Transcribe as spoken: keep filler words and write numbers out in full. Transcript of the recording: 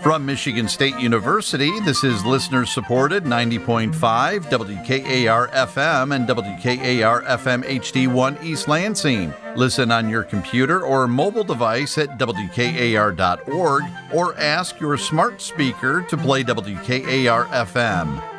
From Michigan State University, this is listener-supported ninety point five W K A R F M and W K A R F M H D one East Lansing. Listen on your computer or mobile device at W K A R dot org or ask your smart speaker to play W K A R F M.